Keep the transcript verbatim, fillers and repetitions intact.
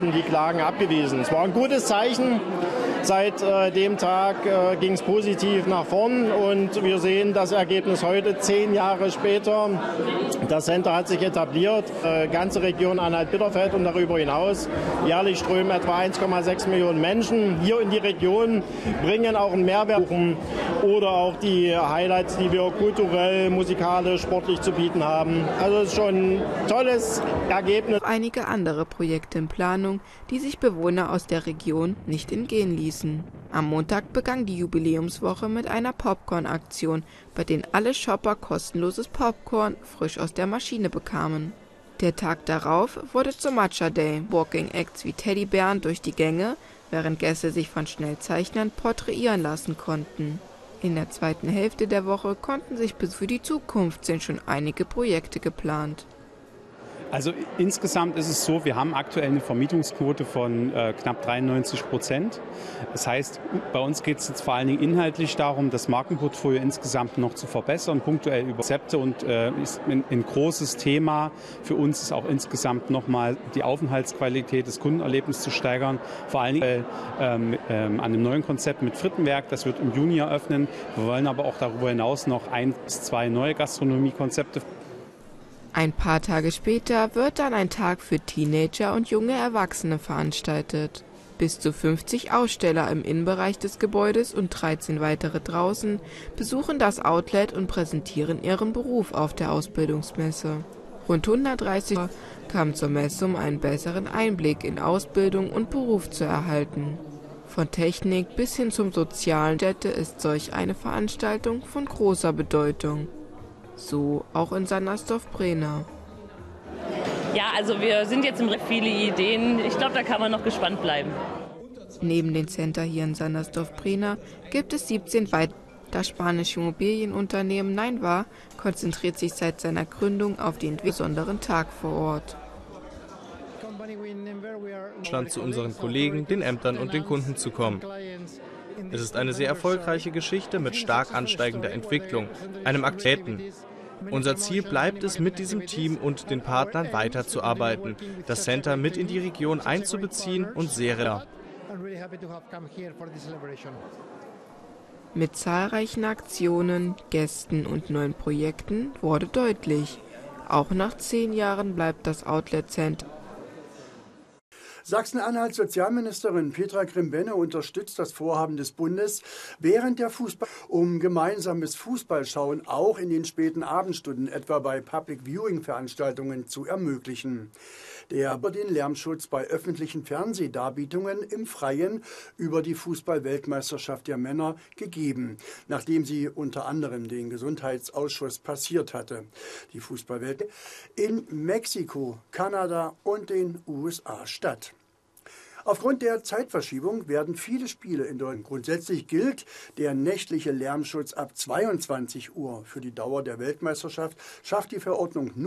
Die Klagen abgewiesen. Es war ein gutes Zeichen. Seit äh, dem Tag äh, ging es positiv nach vorn und wir sehen das Ergebnis heute, zehn Jahre später. Das Center hat sich etabliert, äh, ganze Region Anhalt-Bitterfeld und darüber hinaus. Jährlich strömen etwa eins Komma sechs Millionen Menschen hier in die Region, bringen auch einen Mehrwert oder auch die Highlights, die wir kulturell, musikalisch, sportlich zu bieten haben. Also es ist schon ein tolles Ergebnis. Einige andere Projekte in Planung, die sich Bewohner aus der Region nicht entgehen ließen. Am Montag begann die Jubiläumswoche mit einer Popcorn-Aktion, bei der alle Shopper kostenloses Popcorn frisch aus der Maschine bekamen. Der Tag darauf wurde zum Matcha Day. Walking Acts wie Teddybären durch die Gänge, während Gäste sich von Schnellzeichnern porträtieren lassen konnten. In der zweiten Hälfte der Woche konnten sich bis für die Zukunft sind schon einige Projekte geplant. Also insgesamt ist es so, wir haben aktuell eine Vermietungsquote von äh, knapp dreiundneunzig Prozent. Das heißt, bei uns geht es jetzt vor allen Dingen inhaltlich darum, das Markenportfolio insgesamt noch zu verbessern, punktuell über Konzepte und äh, ist ein, ein großes Thema. Für uns ist auch insgesamt nochmal die Aufenthaltsqualität des Kundenerlebnisses zu steigern. Vor allen Dingen ähm, ähm, an einem neuen Konzept mit Frittenwerk, das wird im Juni eröffnen. Wir wollen aber auch darüber hinaus noch ein bis zwei neue Gastronomiekonzepte. Ein paar Tage später wird dann ein Tag für Teenager und junge Erwachsene veranstaltet. Bis zu fünfzig Aussteller im Innenbereich des Gebäudes und dreizehn weitere draußen besuchen das Outlet und präsentieren ihren Beruf auf der Ausbildungsmesse. Rund hundertdreißig kamen zur Messe, um einen besseren Einblick in Ausbildung und Beruf zu erhalten. Von Technik bis hin zum sozialen Städte ist solch eine Veranstaltung von großer Bedeutung. So auch in Sandersdorf-Brena. Ja, also wir sind jetzt im Re- viele Ideen. Ich glaube, da kann man noch gespannt bleiben. Neben dem Center hier in Sandersdorf-Brena gibt es siebzehn weitere. Das spanische Immobilienunternehmen Neinvar konzentriert sich seit seiner Gründung auf den besonderen Tag vor Ort. Stand zu unseren Kollegen, den Ämtern und den Kunden zu kommen. Es ist eine sehr erfolgreiche Geschichte mit stark ansteigender Entwicklung, einem Aktäten. Unser Ziel bleibt es, mit diesem Team und den Partnern weiterzuarbeiten, das Center mit in die Region einzubeziehen und sehr. Mit zahlreichen Aktionen, Gästen und neuen Projekten wurde deutlich, auch nach zehn Jahren bleibt das Outlet Center. Sachsen-Anhalts Sozialministerin Petra Grimm-Benne unterstützt das Vorhaben des Bundes, während der Fußball, um gemeinsames Fußballschauen auch in den späten Abendstunden, etwa bei Public-Viewing-Veranstaltungen, zu ermöglichen. Der über den Lärmschutz bei öffentlichen Fernsehdarbietungen im Freien über die Fußball-Weltmeisterschaft der Männer gegeben, nachdem sie unter anderem den Gesundheitsausschuss passiert hatte. Die Fußballwelt in Mexiko, Kanada und den U S A statt. Aufgrund der Zeitverschiebung werden viele Spiele in Deutschland. Grundsätzlich gilt der nächtliche Lärmschutz ab zweiundzwanzig Uhr. Für die Dauer der Weltmeisterschaft schafft die Verordnung nur